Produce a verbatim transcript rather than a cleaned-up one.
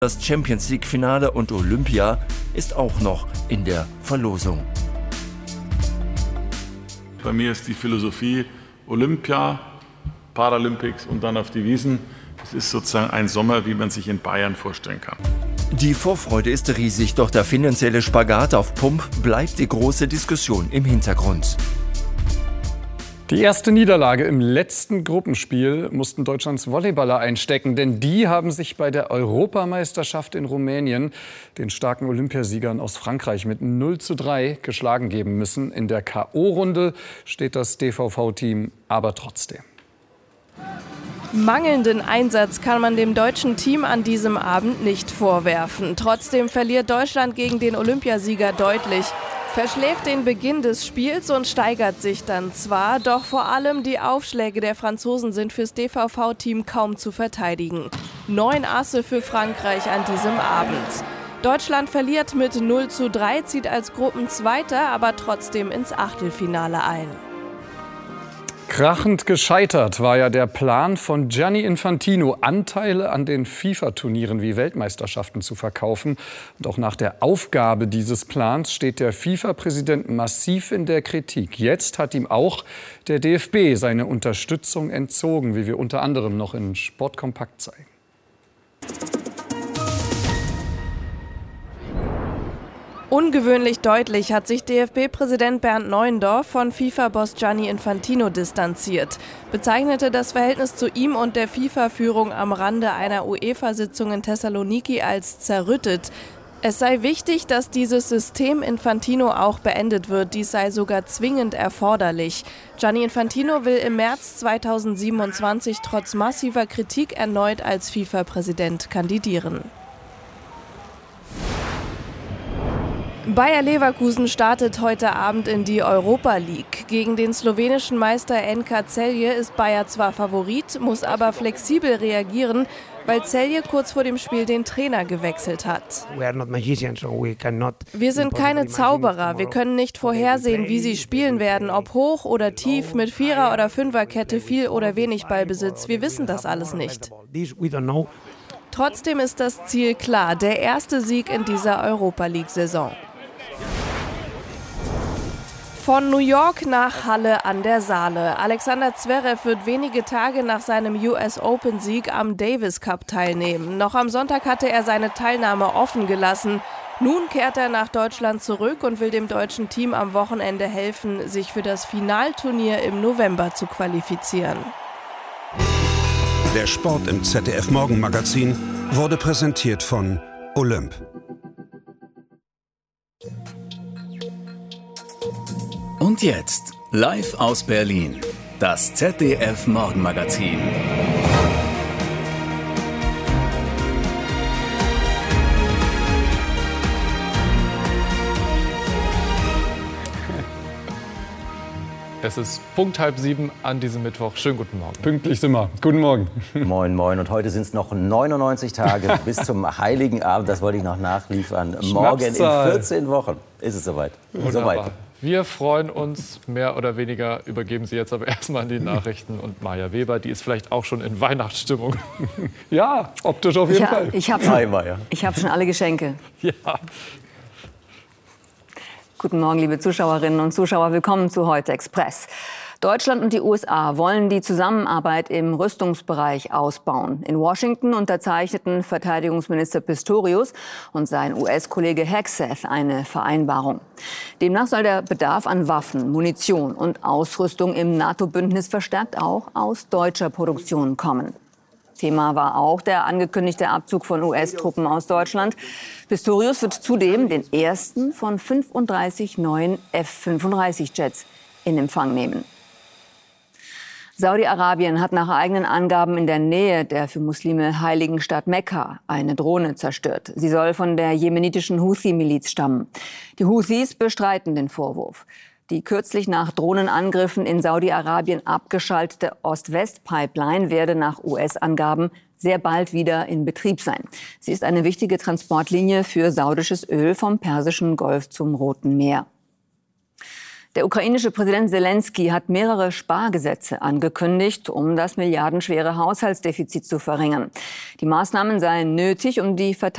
Das Champions-League-Finale und Olympia ist auch noch in der Verlosung. Bei mir ist die Philosophie Olympia, Paralympics und dann auf die Wiesn. Es ist sozusagen ein Sommer, wie man sich in Bayern vorstellen kann. Die Vorfreude ist riesig, doch der finanzielle Spagat auf Pump bleibt die große Diskussion im Hintergrund. Die erste Niederlage im letzten Gruppenspiel mussten Deutschlands Volleyballer einstecken, denn die haben sich bei der Europameisterschaft in Rumänien den starken Olympiasiegern aus Frankreich mit null zu drei geschlagen geben müssen. In der K O-Runde steht das D V V-Team aber trotzdem. Mangelnden Einsatz kann man dem deutschen Team an diesem Abend nicht vorwerfen. Trotzdem verliert Deutschland gegen den Olympiasieger deutlich. Verschläft den Beginn des Spiels und steigert sich dann zwar, doch vor allem die Aufschläge der Franzosen sind fürs D V V-Team kaum zu verteidigen. Neun Asse für Frankreich an diesem Abend. Deutschland verliert mit null zu drei, zieht als Gruppenzweiter, aber trotzdem ins Achtelfinale ein. Krachend gescheitert war ja der Plan von Gianni Infantino, Anteile an den FIFA-Turnieren wie Weltmeisterschaften zu verkaufen. Und auch nach der Aufgabe dieses Plans steht der FIFA-Präsident massiv in der Kritik. Jetzt hat ihm auch der D F B seine Unterstützung entzogen, wie wir unter anderem noch in Sport Kompakt zeigen. Ungewöhnlich deutlich hat sich D F B-Präsident Bernd Neuendorf von FIFA-Boss Gianni Infantino distanziert, bezeichnete das Verhältnis zu ihm und der FIFA-Führung am Rande einer UEFA-Sitzung in Thessaloniki als zerrüttet. Es sei wichtig, dass dieses System Infantino auch beendet wird, dies sei sogar zwingend erforderlich. Gianni Infantino will im März zweitausendsiebenundzwanzig trotz massiver Kritik erneut als FIFA-Präsident kandidieren. Bayer Leverkusen startet heute Abend in die Europa League. Gegen den slowenischen Meister N K Celje ist Bayer zwar Favorit, muss aber flexibel reagieren, weil Celje kurz vor dem Spiel den Trainer gewechselt hat. Wir sind keine Zauberer, wir können nicht vorhersehen, wie sie spielen werden, ob hoch oder tief, mit Vierer- oder Fünferkette, viel oder wenig Ballbesitz. Wir wissen das alles nicht. Trotzdem ist das Ziel klar, der erste Sieg in dieser Europa League-Saison. Von New York nach Halle an der Saale. Alexander Zverev wird wenige Tage nach seinem U S Open-Sieg am Davis Cup teilnehmen. Noch am Sonntag hatte er seine Teilnahme offen gelassen. Nun kehrt er nach Deutschland zurück und will dem deutschen Team am Wochenende helfen, sich für das Finalturnier im November zu qualifizieren. Der Sport im Z D F Morgenmagazin wurde präsentiert von Olymp. Und jetzt, live aus Berlin, das Z D F Morgenmagazin. Es ist Punkt halb sieben an diesem Mittwoch. Schönen guten Morgen. Pünktlich sind wir. Guten Morgen. Moin, moin. Und heute sind es noch neunundneunzig Tage bis zum Heiligen Abend. Das wollte ich noch nachliefern. Morgen in vierzehn Wochen ist es soweit. Soweit. Wir freuen uns mehr oder weniger, übergeben Sie jetzt aber erstmal an die Nachrichten und Maja Weber, die ist vielleicht auch schon in Weihnachtsstimmung. Ja, optisch auf jeden ich, Fall. Ich habe schon, ich hab schon alle Geschenke. Ja. Guten Morgen, liebe Zuschauerinnen und Zuschauer. Willkommen zu Heute Express. Deutschland und die U S A wollen die Zusammenarbeit im Rüstungsbereich ausbauen. In Washington unterzeichneten Verteidigungsminister Pistorius und sein U S-Kollege Hegseth eine Vereinbarung. Demnach soll der Bedarf an Waffen, Munition und Ausrüstung im NATO-Bündnis verstärkt auch aus deutscher Produktion kommen. Thema war auch der angekündigte Abzug von U S-Truppen aus Deutschland. Pistorius wird zudem den ersten von fünfunddreißig neuen F fünfunddreißig Jets in Empfang nehmen. Saudi-Arabien hat nach eigenen Angaben in der Nähe der für Muslime heiligen Stadt Mekka eine Drohne zerstört. Sie soll von der jemenitischen Houthi-Miliz stammen. Die Houthis bestreiten den Vorwurf. Die kürzlich nach Drohnenangriffen in Saudi-Arabien abgeschaltete Ost-West-Pipeline werde nach U S-Angaben sehr bald wieder in Betrieb sein. Sie ist eine wichtige Transportlinie für saudisches Öl vom Persischen Golf zum Roten Meer. Der ukrainische Präsident Selensky hat mehrere Spargesetze angekündigt, um das milliardenschwere Haushaltsdefizit zu verringern. Die Maßnahmen seien nötig, um die Verteidigung